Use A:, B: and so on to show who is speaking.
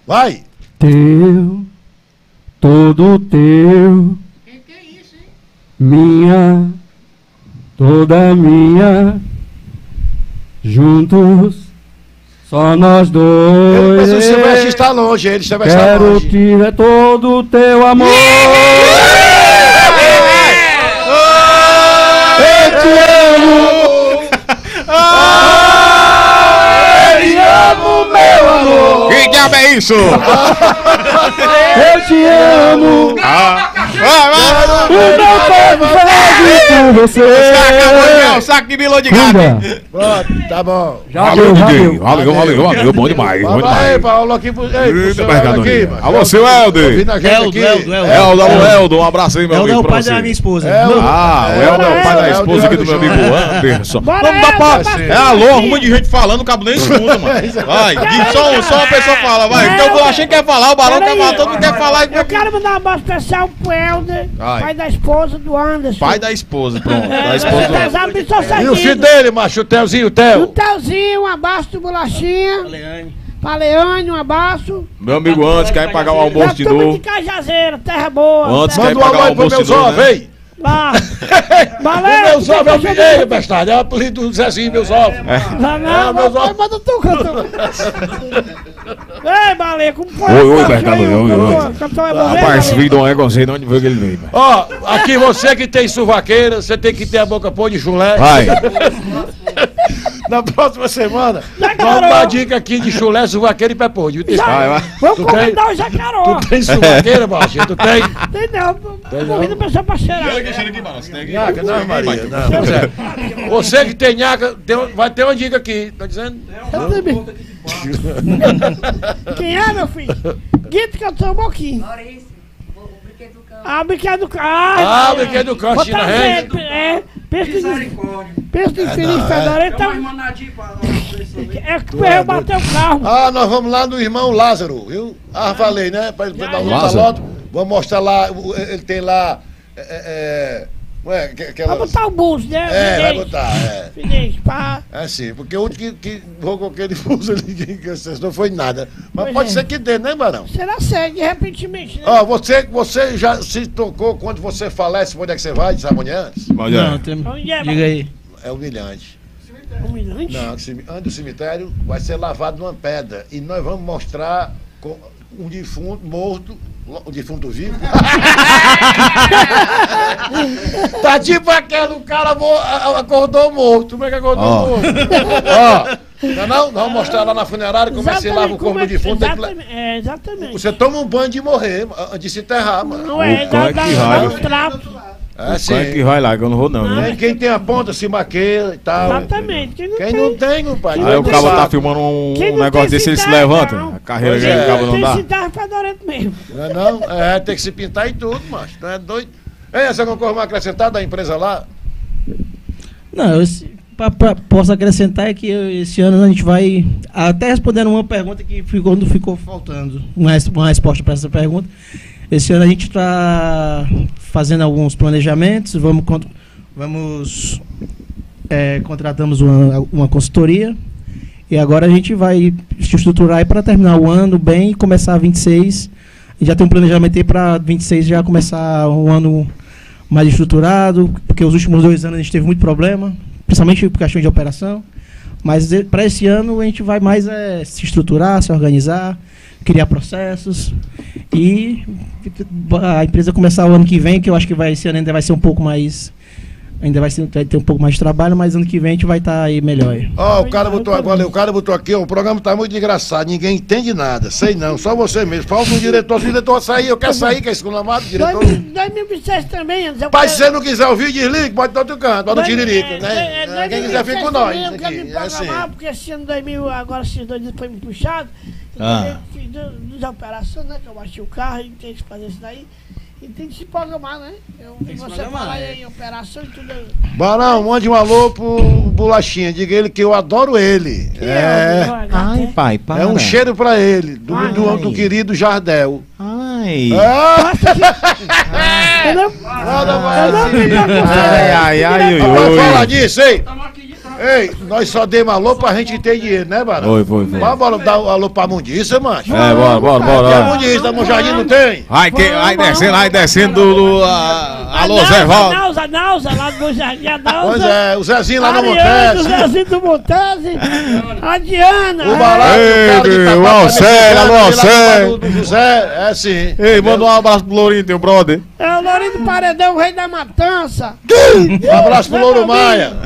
A: Vai.
B: Teu, todo teu.
C: Que é isso, hein?
B: Minha, toda minha, juntos, só nós dois.
A: Mas o Silvestre está longe, ele está
B: Quero
A: longe.
B: ter todo o teu amor.
A: Eu te amo. Eu amo, meu amor.
D: Que diabo é isso?
B: Eu te amo. O meu corpo faz por você.
D: O saco de milô de gato.
A: Pronto, tá bom.
D: Valeu, DJ. Valeu. Bom demais. Bom
A: Vai,
D: demais.
A: Paulo, aqui pro
D: Eita,
A: seu
D: mercado
A: aqui,
D: aí.
A: mano.
D: Alô, seu Helder.
A: Ouvindo a gente aqui.
D: Eldo, um abraço aí, meu amigo.
E: É o
D: pra
E: pai
D: você.
E: da minha esposa.
D: O Helder é o pai da esposa aqui do meu amigo Anderson. Vamos dar pra... É alô, arruma de gente falando, o cabo nem escuta, mano. Vai, só uma pessoa fala, vai. Então o Bolachinho quer falar, o Barão quer falar, todo mundo quer falar.
C: Eu quero mandar um abraço especial pro Helder, pai da esposa do Anderson.
D: Pai da esposa, pronto. Da esposa do...
A: E o filho dele, macho, o Telzinho, o Tel.
C: O Telzinho, um abraço do Bolachinha. Pra Leane, um abraço.
D: Meu amigo antes, quer pagar o almoço de
C: Turma
D: novo.
C: de Cajazeira, terra boa.
D: Antes
A: Manda
D: quer
A: um
D: pagar o
A: alô pro
D: almoço
A: meu
D: de novo,
A: Zó,
D: né?
A: vem.
C: Lá.
A: O
C: Valeu.
A: meu Zó é o Mineiro, bestado. É o apelido do Zezinho, meu Zó.
C: Não,
A: meu Zó.
C: manda tu, cantor. Ei, Baleia, como foi?
D: Oi, Bertado, oi.
C: Cantor é bom,
D: Rapaz, esse
C: Baleia?
D: vídeo não é igual, sei de onde foi que ele veio, velho.
A: Ó, aqui você que tem suvaqueira, você tem que ter a boca pôr de chulé.
D: Vai.
A: Na próxima semana,
C: Jacaró.
A: vamos dar dica aqui de chulé, suvaqueira e pé podre.
D: Vai.
C: Vamos
A: Tu
C: convidar o Jacaró.
A: Tu tem suvaqueira, baixinho? Tu tem?
C: Tem não, convida a pessoa pra cheirar.
A: Nhaca, não, Maria. Não, pois é. Você que tem nhaca, vai ter uma dica aqui. Tá dizendo?
C: Quem é, meu filho? Guito, que eu sou um pouquinho.
F: Maurício, o brinquedo do cão.
C: Ah, o brinquedo do carro.
A: Ah, o brinquedo do cão,
C: Vou
A: China
C: trazer,
A: Rende.
C: Pensa que infeliz fedorento, então... É que eu bater o carro.
A: Ah, nós vamos lá no irmão Lázaro, viu? Ah, falei, né? Pra ele dar um
D: Lázaro?
A: lote. Vamos mostrar lá, ele tem lá... Ué,
C: Vai botar o buço, né?
A: vai botar, é.
C: Finês, pá.
A: É sim, porque o único que vou com aquele fuso ali, que não foi nada. Mas
C: Pois
A: pode
C: é.
A: ser que dê, né, Barão?
C: Será sério, de repentemente, né?
A: Ó, você já se tocou quando você falece, pra onde é que você vai, de amanhã?
E: Não, tem...
C: Onde é,
E: Diga aí.
A: É humilhante.
C: Humilhante?
A: Não, antes do cemitério vai ser lavado numa pedra. E nós vamos mostrar um defunto morto, um defunto vivo. Tá tipo aquele cara acordou morto. Como é que acordou morto? Ó, não, nós vamos mostrar lá na funerária como é que você lava o corpo do defunto.
C: Exatamente.
A: Você toma um banho de morrer, antes de se enterrar, mano.
C: Não é,
D: O cão é que
C: dá
D: raio.
C: um trato.
A: É
D: Quem é que vai lá, que eu não vou não, né?
A: Quem tem a ponta se maqueia e tal.
C: Exatamente.
A: Quem não tem, compadre.
D: Aí o
A: não
D: cabo
A: sabe.
D: tá filmando
C: Quem
D: um
C: não
D: negócio
C: tem
D: desse, ele se
C: cidade,
D: levanta.
C: não.
D: A carreira
A: Pois
D: que
A: é.
D: o cabo não
C: Tem
D: dá.
C: cidade fedorento mesmo.
A: Não é não? É, tem que se pintar e tudo, macho. Não é doido? Ei, você não corre uma acrescentada da empresa lá?
E: Não, posso acrescentar é que esse ano a gente vai, até respondendo uma pergunta que ficou faltando, uma resposta para essa pergunta. Esse ano a gente está fazendo alguns planejamentos, contratamos uma consultoria e agora a gente vai se estruturar para terminar o ano bem e começar 26. E já tem um planejamento aí para 26 já começar um ano mais estruturado, porque os últimos 2 anos a gente teve muito problema, principalmente por questão de operação. Mas para esse ano a gente vai mais se estruturar, se organizar, criar processos e a empresa começar o ano que vem, que eu acho que esse ano ainda vai ser um pouco mais... vai ter um pouco mais de trabalho, mas ano que vem a gente vai estar aí melhor.
A: Ó, o cara botou agora, o cara botou aqui, ó, o programa tá muito engraçado, ninguém entende nada, sei não, só você mesmo. Falta um diretor, se o diretor sair, eu quero sair, que é esculamado, diretor.
C: 2006 também, Anderson.
A: Pai, se você não quiser ouvir, desliga, pode dar outro canto, pode no tiririca, né? Quem quiser fica com nós.
C: Eu quero me
A: Aqui, é
C: programar,
A: assim.
C: porque esse ano 2000, agora esses 2 anos foi me puxado. Fiz das operações, né? Que eu bati o carro e tem que fazer isso daí. E tem que se programar, né? Você fala aí em operação e tudo.
A: Barão, mande um alô pro Bolachinha, diga ele que eu adoro ele.
D: Ai, pai, para.
A: É um cheiro pra ele, do querido Jardel.
D: Ai.
A: Nada mais assim.
D: Ai,
A: Vai falar disso, hein? Ei, nós só demos alô pra gente ter dinheiro, né, Barão?
D: Foi.
A: Vamos dar alô pra Mundiça, mancho.
D: Bora.
A: Tem a Mundiça, da Monjardim não tem?
D: Vai descendo alô, Zé Valdo.
C: A Nauza, lá do Monjardim, a Nauza.
A: Pois é, o Zezinho lá no
C: O
A: Montese.
C: Zezinho do Montese. A Diana.
A: O Barato, o cara de Itaquá,
D: o Alcélio, alô, Alcélio.
A: do José, é sim.
D: Ei, manda um abraço pro Lourinho, teu brother.
C: É o Lourinho do Paredão, o rei da matança.
A: Um abraço pro Louro Maia.